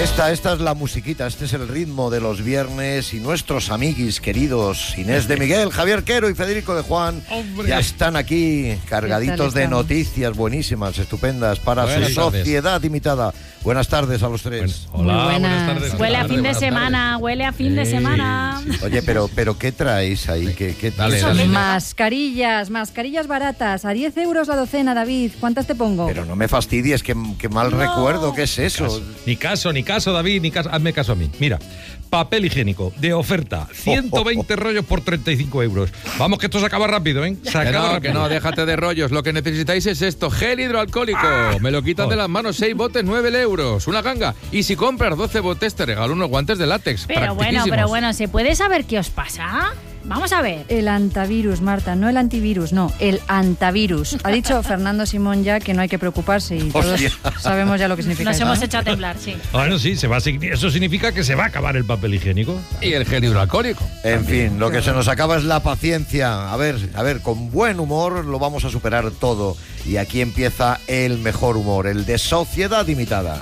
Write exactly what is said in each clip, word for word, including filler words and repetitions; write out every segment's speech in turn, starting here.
Esta, esta es la musiquita, este es el ritmo de los viernes y nuestros amiguis queridos Inés de Miguel, Javier Quero y Federico de Juan ¡Hombre! Ya están aquí cargaditos de noticias buenísimas, estupendas para buenas su tardes. Sociedad imitada. Buenas tardes a los tres. Bueno, hola, buenas. buenas tardes. Huele a fin de tardes, semana, huele a fin de sí, semana. Sí, sí. Oye, pero, pero ¿qué traéis ahí? ¿Qué, qué dale, dale. Mascarillas, mascarillas baratas, a diez euros la docena, David. ¿Cuántas te pongo? Pero no me fastidies, que, que mal no. recuerdo, ¿qué es eso? Caso. Ni caso, ni caso, David, ni caso. Hazme caso a mí. Mira, papel higiénico de oferta, ciento veinte oh, oh, oh. rollos por treinta y cinco euros. Vamos, que esto se acaba rápido, ¿eh? Se que acaba no, que no, déjate de rollos. Lo que necesitáis es esto, gel hidroalcohólico. Ah. Me lo quitan oh. de las manos, seis botes, nueve euros. Una ganga. Y si compras doce botes, te regalo unos guantes de látex. Pero bueno, pero bueno, ¿se puede saber qué os pasa? Vamos a ver. El antivirus, Marta, no el antivirus, no, el antivirus. Ha dicho Fernando Simón ya que no hay que preocuparse y todos Hostia. sabemos ya lo que significa. Nos eso. hemos hecho a temblar, sí. Bueno, sí, se va a, eso significa que se va a acabar el papel higiénico. Y el gel hidroalcohólico. En También. fin, lo que se nos acaba es la paciencia. A ver, a ver, con buen humor lo vamos a superar todo. Y aquí empieza el mejor humor, el de Sociedad Imitada.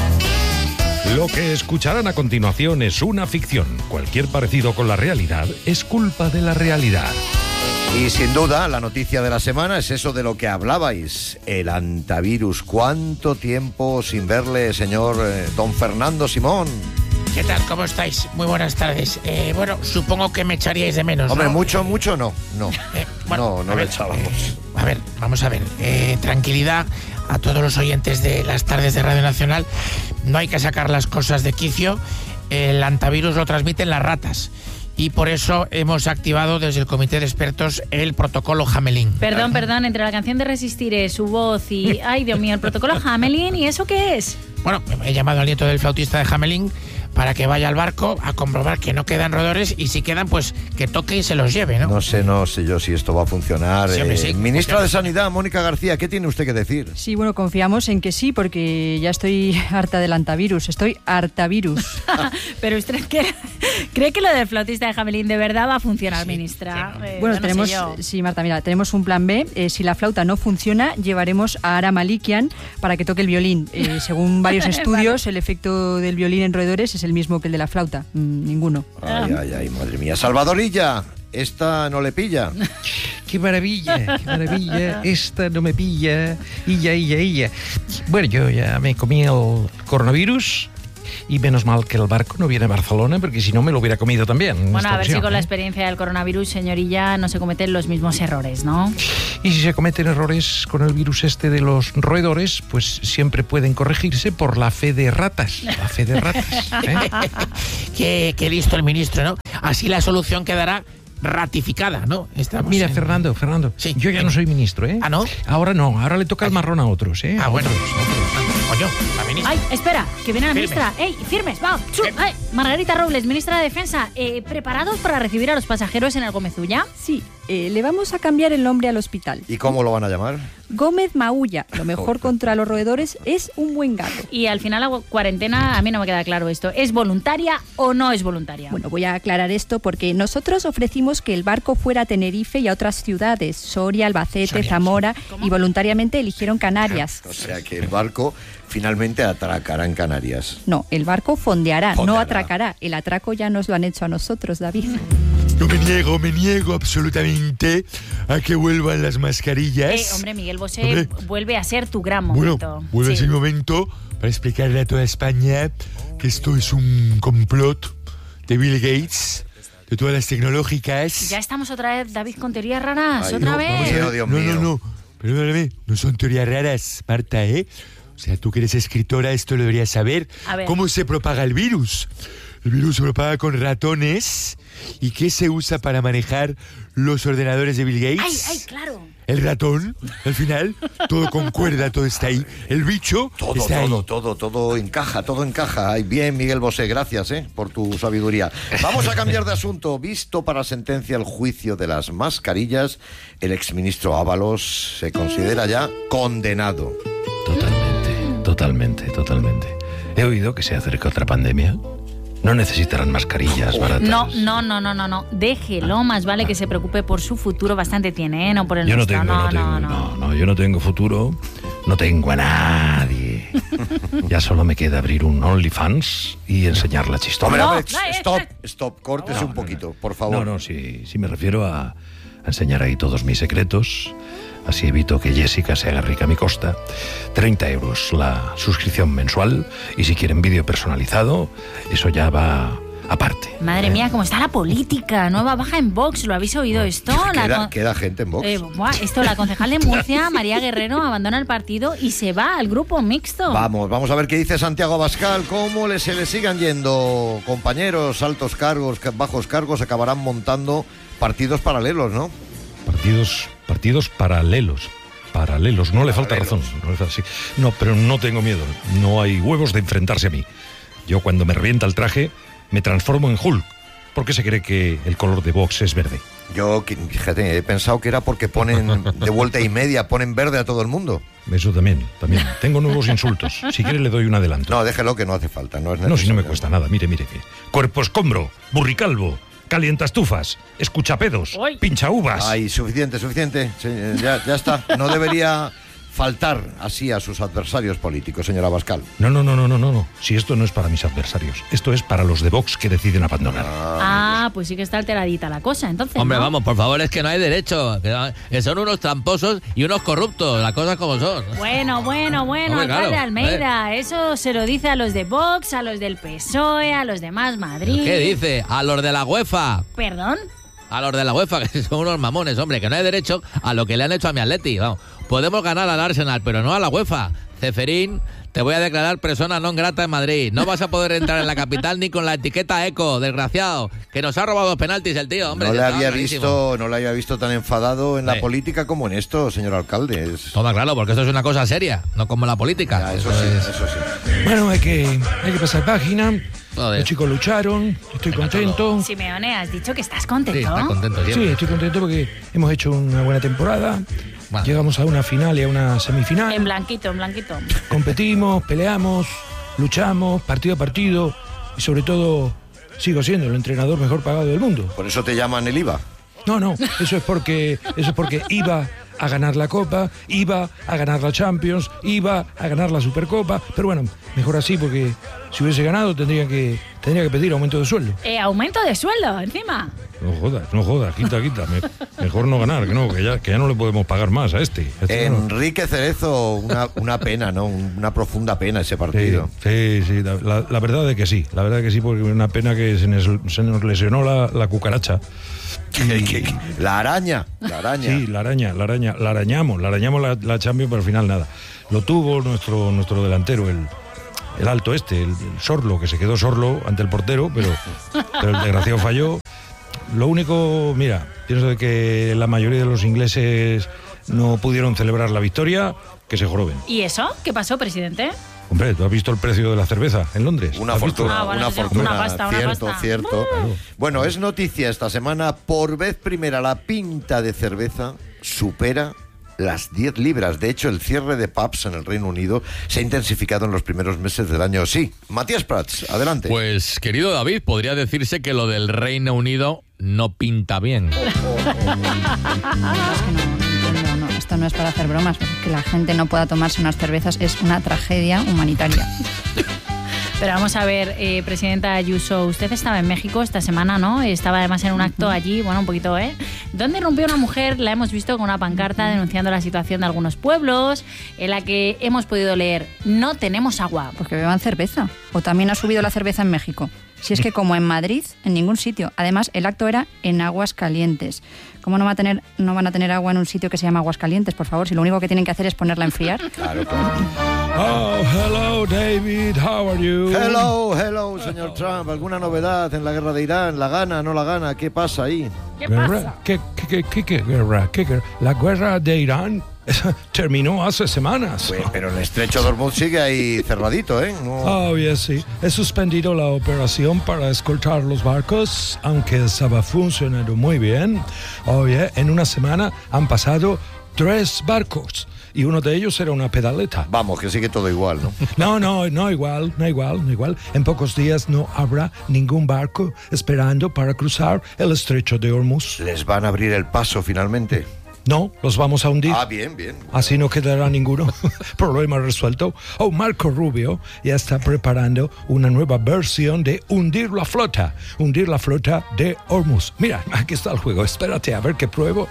Lo que escucharán a continuación es una ficción. Cualquier parecido con la realidad es culpa de la realidad. Y sin duda, la noticia de la semana es eso de lo que hablabais, el antivirus. ¿Cuánto tiempo sin verle, señor eh, don Fernando Simón? ¿Qué tal? ¿Cómo estáis? Muy buenas tardes. Eh, bueno, supongo que me echaríais de menos, Hombre, ¿no? mucho, mucho no. No, eh, bueno, no, no le echábamos. Eh, a ver, vamos a ver. Eh, tranquilidad a todos los oyentes de las tardes de Radio Nacional. No hay que sacar las cosas de quicio. El antivirus lo transmiten las ratas. Y por eso hemos activado desde el Comité de Expertos el protocolo Hamelin. Perdón, perdón, entre la canción de Resistiré, su voz y... ¡Ay, Dios mío! El protocolo Hamelin, ¿y eso qué es? Bueno, he llamado al nieto del flautista de Hamelin para que vaya al barco a comprobar que no quedan roedores y si quedan, pues que toque y se los lleve, ¿no? No sé, no sé yo si esto va a funcionar. Sí, hombre, sí. Eh, Ministra de Sanidad, Mónica García, ¿qué tiene usted que decir? Sí, bueno, confiamos en que sí, porque ya estoy harta del antivirus, estoy hartavirus. Pero usted cree, cree que lo del flautista de Hamelin de verdad va a funcionar, sí, ministra. Sí, no. eh, bueno, no tenemos, sí, Marta, mira, tenemos un plan B. Eh, si la flauta no funciona, llevaremos a Ara Malikian para que toque el violín. Eh, según varios estudios, vale. El efecto del violín en roedores es el mismo que el de la flauta. Mm, ninguno. Ay, ay, ay, madre mía. Salvadorilla, esta no le pilla. Qué maravilla, qué maravilla. Esta no me pilla. Illa, illa, illa. Bueno, yo ya me comí el coronavirus. Y menos mal que el barco no viene a Barcelona, porque si no me lo hubiera comido también. Bueno, a ver ocasión, si con ¿eh? la experiencia del coronavirus, señorilla, no se cometen los mismos errores, ¿no? Y si se cometen errores con el virus este de los roedores, pues siempre pueden corregirse por la fe de ratas. La fe de ratas. ¿eh? qué, qué listo el ministro, ¿no? Así la solución quedará ratificada, ¿no? Estamos Mira, en... Fernando, Fernando, sí, yo ya en... no soy ministro, ¿eh? ¿Ah, no? Ahora no, ahora le toca el marrón a otros, ¿eh? Ah, bueno. Coño, la ministra. Ay, espera, que viene la firmes. ministra. ¡Ey, firmes, va! Ay, Margarita Robles, ministra de Defensa, eh, ¿preparados para recibir a los pasajeros en el Gómez-Ulla? Sí, eh, le vamos a cambiar el nombre al hospital. ¿Y cómo lo van a llamar? Gómez Maulla. Lo mejor contra los roedores es un buen gato. Y al final la cuarentena, a mí no me queda claro esto. ¿Es voluntaria o no es voluntaria? Bueno, voy a aclarar esto porque nosotros ofrecimos que el barco fuera a Tenerife y a otras ciudades, Soria, Albacete, Soria, Zamora, ¿cómo? Y voluntariamente eligieron Canarias. O sea que el barco finalmente atracará en Canarias. No, el barco fondeará, fondeará. no atracará. El atraco ya nos lo han hecho a nosotros, David. Yo me niego, me niego absolutamente a que vuelvan las mascarillas. Eh, hombre, Miguel Bosé, hombre. vuelve a ser tu gran momento. Bueno, vuelve sí. a ser mi momento para explicarle a toda España que esto es un complot de Bill Gates, de todas las tecnológicas. Ya estamos otra vez, David, con teorías raras, Ay, otra no, vez. vamos a ver. Dios no, mío. no, no, perdóname, no son teorías raras, Marta, ¿eh? O sea, tú que eres escritora, esto lo deberías saber. A ver. ¿Cómo se propaga el virus? El virus se propaga con ratones. ¿Y qué se usa para manejar los ordenadores de Bill Gates? ¡Ay, ay, claro! El ratón, al final, todo concuerda, todo está ahí. El bicho Todo, está todo, ahí. todo, todo encaja, todo encaja. Ay, bien, Miguel Bosé, gracias eh, por tu sabiduría. Vamos a cambiar de asunto. Visto para sentencia el juicio de las mascarillas, el exministro Ábalos se considera ya condenado. Totalmente, totalmente, totalmente. He oído que se acerca otra pandemia. No necesitarán mascarillas baratas. No, no, no, no, no, no. Déjelo, más vale que se preocupe por su futuro. Bastante tiene, ¿eh? No por el Yo no nuestro. tengo, no, no tengo, no, no, no, yo no tengo futuro. No tengo a nadie. Ya solo me queda abrir un OnlyFans y enseñar la chistosa. Hombre, No, hombre, no, stop, eh, stop, córtese No, un no, poquito, no. por favor. No, no, sí, sí me refiero a, a enseñar ahí todos mis secretos. Así evito que Jessica se haga rica a mi costa. treinta euros la suscripción mensual. Y si quieren vídeo personalizado, eso ya va aparte. Madre mía, cómo está la política. Nueva baja en Vox, ¿lo habéis oído esto? La Queda, con- queda gente en Vox. Eh, buah, esto, la concejal de Murcia, María Guerrero, abandona el partido y se va al grupo mixto. Vamos, vamos a ver qué dice Santiago Abascal. Cómo le, se le sigan yendo compañeros, altos cargos, ca- bajos cargos, acabarán montando partidos paralelos, ¿no? Partidos, partidos paralelos. Paralelos, no le falta Paralelos. razón. No, le falta- sí. No, pero no tengo miedo. No hay huevos de enfrentarse a mí. Yo cuando me revienta el traje, me transformo en Hulk. ¿Por qué se cree que el color de Vox es verde? Yo, que- fíjate, he pensado que era porque ponen de vuelta y media, ponen verde a todo el mundo. Eso también, también. Tengo nuevos insultos. Si quiere le doy un adelanto. No, déjelo que no hace falta, no es No, si no me necesario. cuesta nada. Mire, mire. mire. Cuerpo escombro, burricalvo, calientastufas, escuchapedos, Uy. pincha uvas. Ay, suficiente, suficiente. Sí, eh, ya, ya está. No debería faltar así a sus adversarios políticos, señor Abascal. No, no, no, no, no, no, no. Si esto no es para mis adversarios, esto es para los de Vox que deciden abandonar. Ah, pues sí que está alteradita la cosa, entonces. Hombre, ¿no? vamos, por favor, es que no hay derecho. Que que son unos tramposos y unos corruptos, las cosas como son. Bueno, bueno, bueno, Hombre, alcalde claro, Almeida, eso se lo dice a los de Vox, a los del P S O E, a los de Más Madrid. ¿Qué dice? A los de la UEFA. ¿Perdón? A los de la UEFA, que son unos mamones, hombre, que no hay derecho a lo que le han hecho a mi Atleti. Vamos, podemos ganar al Arsenal, pero no a la UEFA. Ceferín, te voy a declarar persona non grata en Madrid. No vas a poder entrar en la capital ni con la etiqueta eco, desgraciado. Que nos ha robado dos penaltis el tío, hombre. No le Está había clarísimo. visto, no le había visto tan enfadado en la Sí. política como en esto, señor alcalde. Es- Toma, claro, porque esto es una cosa seria, no como la política. Ya, eso sí, eso sí. Bueno, hay que, hay que pasar página. Joder. Los chicos lucharon, estoy contento. Simeone, has dicho que estás Sí, contento. está contento Sí, siempre. estoy contento porque hemos hecho una buena temporada. Bueno. Llegamos a una final y a una En semifinal. blanquito, en blanquito. Competimos, peleamos, luchamos, partido a partido. Y sobre todo, sigo siendo el entrenador mejor pagado del mundo. Por eso te llaman el I V A. No, no, eso es porque, eso es porque iba a ganar la Copa, iba a ganar la Champions, iba a ganar la Supercopa. Pero bueno, mejor así porque si hubiese ganado tendría que, tendría que pedir aumento de sueldo. Eh, aumento de sueldo, encima. No jodas, no jodas, quita, quita. Me- mejor no ganar, que no, que ya, que ya no le podemos pagar más a este. A este ya no. Enrique Cerezo, una, una pena, ¿no? Una profunda pena ese partido. Sí, sí, sí, la, la- la verdad es que sí, la verdad es que sí, porque una pena que se nos, se nos lesionó la, la cucaracha. La araña, la araña. Sí, la araña, la araña, la arañamos, la arañamos la, la Champions, pero al final nada. Lo tuvo nuestro, nuestro delantero, el, el alto este, el, el Sorlo, que se quedó Sorlo ante el portero, pero, pero el desgraciado falló. Lo único, mira, pienso de que la mayoría de los ingleses no pudieron celebrar la victoria, que se joroben. ¿Y eso? ¿Qué pasó, presidente? Hombre, ¿tú has visto el precio de la cerveza en Londres? Una ¿Has visto? fortuna, Ah, bueno, una sí, una fortuna. pasta, una cierto, pasta. cierto. Bueno, es noticia esta semana. Por vez primera, la pinta de cerveza supera las diez libras. De hecho, el cierre de pubs en el Reino Unido se ha intensificado en los primeros meses del año. Sí, Matías Prats, adelante. Pues, querido David, podría decirse que lo del Reino Unido no pinta bien. Es que no, no entiendo, no. Esto no es para hacer bromas. Que la gente no pueda tomarse unas cervezas es una tragedia humanitaria. Pero vamos a ver, eh, presidenta Ayuso, usted estaba en México esta semana, ¿no? Estaba además en un acto allí, bueno, un poquito, ¿eh? Donde rompió una mujer, la hemos visto con una pancarta denunciando la situación de algunos pueblos, en la que hemos podido leer, no tenemos agua. Porque beban cerveza. O también ha subido la cerveza en México. Si es que como en Madrid, en ningún sitio. Además, el acto era en Aguascalientes. ¿Cómo no, va a tener, no van a tener agua en un sitio que se llama Aguascalientes, por favor? Si lo único que tienen que hacer es ponerla a enfriar. Claro, claro. Oh, hello, David, how are you? Hello, hello, señor Trump. ¿Alguna novedad en la guerra de Irán? ¿La gana, no la gana? ¿Qué pasa ahí? ¿Qué Guerra, pasa? ¿Qué, qué, qué, qué, qué guerra? ¿Qué guerra? La guerra de Irán terminó hace semanas. Pues, pero el estrecho de Hormuz sigue ahí cerradito, ¿eh? No- Oh, yes, sí. He suspendido la operación para escoltar los barcos, aunque estaba funcionando muy bien. Oye, en una semana han pasado tres barcos y uno de ellos era una pedaleta. Vamos, que sigue todo igual, ¿no? No, no, no igual, no igual, no igual. En pocos días no habrá ningún barco esperando para cruzar el estrecho de Hormuz. ¿Les van a abrir el paso finalmente? No, los vamos a hundir. Ah, bien, bien. Así no quedará ninguno. Problema resuelto. Oh, Marco Rubio ya está preparando una nueva versión de hundir la flota. Hundir la flota de Hormuz. Mira, aquí está el juego. Espérate a ver qué pruebo.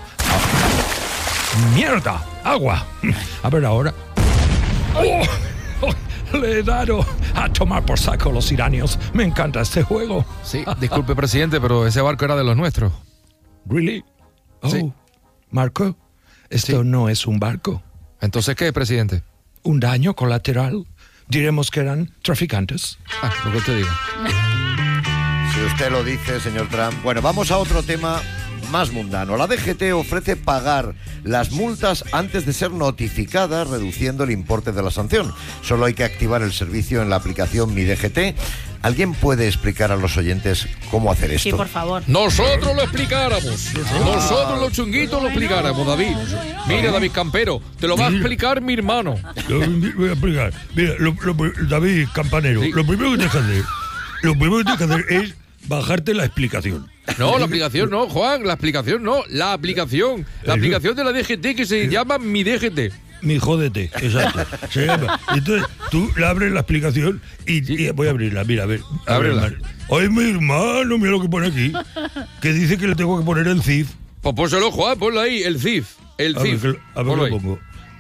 Oh. ¡Mierda! ¡Agua! A ver ahora. Oh, oh, le he dado a tomar por saco los iranios. Me encanta este juego. Sí, disculpe, presidente, pero ese barco era de los nuestros. ¿Really? Oh. Sí. Marco, esto Sí. no es un barco. ¿Entonces qué, presidente? Un daño colateral. Diremos que eran traficantes. Ah, lo que usted diga. Si usted lo dice, señor Trump. Bueno, vamos a otro tema más mundano. La D G T ofrece pagar las multas antes de ser notificadas, reduciendo el importe de la sanción. Solo hay que activar el servicio en la aplicación Mi D G T. ¿Alguien puede explicar a los oyentes cómo hacer esto? Sí, por favor. Nosotros lo explicáramos. Nosotros los chunguitos lo explicáramos, David. Mira, David Campero, te lo va a explicar mi hermano. Lo voy a explicar. Mira, lo, lo, David Campanero, Sí. lo primero que tienes que hacer, lo primero que tienes que hacer es bajarte la explicación. No, la aplicación no, Juan, la explicación no, la aplicación. La Eso. aplicación de la D G T que se llama Mi D G T. Mi jódete, exacto. Se llama. Entonces, tú le abres la explicación y, y voy a abrirla. Mira, a ver. Ábrela. A ver, Ay, mi hermano, mira lo que pone aquí. Que dice que le tengo que poner el C I F. Pues pónselo, Juan, ponlo ahí, el C I F. El A C I ver, F. que- a ver Ponlo qué ahí. pongo.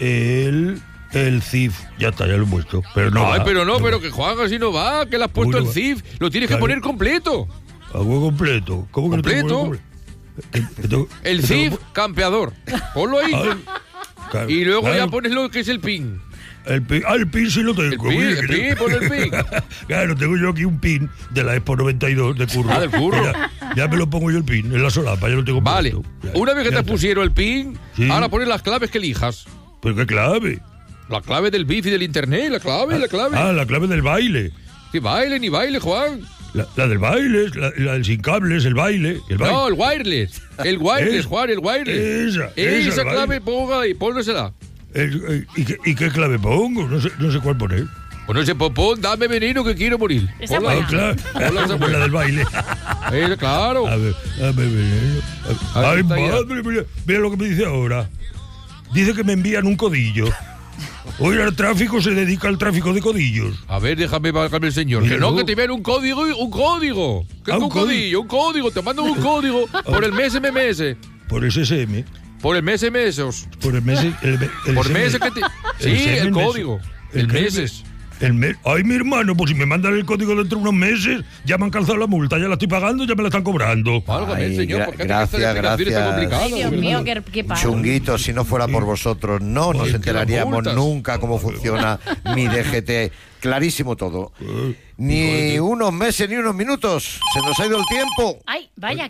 El, el C I F. Ya está, ya lo he puesto. Pero no. Ay, va, pero no, pero va. que Juan así no va, que le has puesto Uy, no el va. C I F. Lo tienes que Claro. poner completo. Hago completo. ¿Cómo que no tengo que ¿Completo? poner completo? Que- que tengo- El que C I tengo- F campeador. Ponlo ahí. Ay, claro, Y luego claro. ya pones lo que es el PIN. El pin, ah, el pin sí lo tengo. El pin, Mira, el que pin, tengo- pon el pin. Claro, tengo yo aquí un pin de la Expo noventa y dos de curro. Ah, del curro. Ya, ya me lo pongo yo el pin en la solapa, ya lo tengo Vale. puesto. Ya, Una vez que ya te está. pusieron el PIN, Sí. ahora pones las claves que elijas. ¿Pero qué clave? La clave del B I F y del internet, la clave, la clave. Ah, la clave del baile. Que baile ni baile, Juan. La, la del baile, la, la del sin cables, el baile. El baile. No, el wireless. El wireless, Es- Juan, el wireless. esa, Esa esa, el clave, baile. ponga ahí, pónsela. El- eh, ¿y, qué, ¿Y qué clave pongo? No sé, no sé cuál poner. Bueno, ese popón, dame veneno que quiero morir. Esa Ponla ahí. buena. claro. Ponla esa Pues la del baile. Eh, claro. A ver, a ver, veneno. A ver, Ay, está ya. madre, mira, mira lo que me dice ahora. Dice que me envían un codillo. Hoy el tráfico se dedica al tráfico de codillos. A ver, déjame bajarme el señor. Mira, Que no, no. que te ven un código y un código. Que Ah, es un un codillo, un código. Te mandan un código por el mes M M S. Por ese S M. Por el mes M S. os. Por el mes. El, el Por S M. meses que te. Sí, S M, el mes. código. El qué? meses. El mes. Ay, mi hermano, pues si me mandan el código dentro de unos meses, ya me han calzado la multa, ya la estoy pagando, ya me la están cobrando. Válgame, Ay, señor, gra- ¿por qué gracias, te explicaciones tan gracias. complicadas? Ay, Dios mío, qué, qué paro. Chunguitos, si no fuera por vosotros, no nos Ay, que enteraríamos las multas. nunca cómo funciona Mi D G T. Clarísimo todo. Ni unos meses ni unos minutos. Se nos ha ido el tiempo. Ay, vaya.